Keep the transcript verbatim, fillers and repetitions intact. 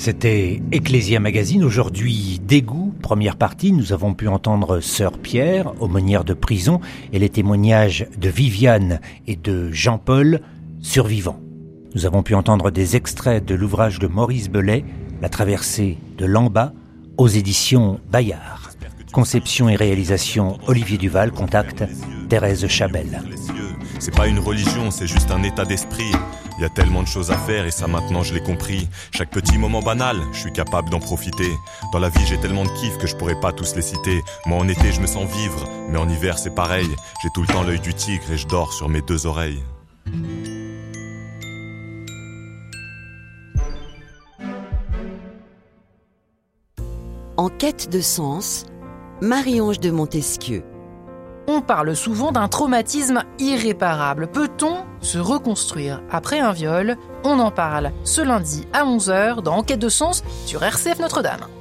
C'était Ecclésia Magazine, aujourd'hui Dégoût, première partie. Nous avons pu entendre Sœur Pierre, aumônière de prison, et les témoignages de Viviane et de Jean-Paul, survivants. Nous avons pu entendre des extraits de l'ouvrage de Maurice Belay, La traversée de Lamba, aux éditions Bayard. Conception et réalisation Olivier Duval, contact Thérèse Chabel. C'est pas une religion, c'est juste un état d'esprit. Il y a tellement de choses à faire et ça maintenant je l'ai compris. Chaque petit moment banal, je suis capable d'en profiter. Dans la vie j'ai tellement de kiffs que je pourrais pas tous les citer. Moi en été je me sens vivre, mais en hiver c'est pareil. J'ai tout le temps l'œil du tigre et je dors sur mes deux oreilles. En quête de sens, Marie-Ange de Montesquieu. On parle souvent d'un traumatisme irréparable. Peut-on se reconstruire après un viol ? On en parle ce lundi à onze heures dans En quête de sens sur R C F Notre-Dame.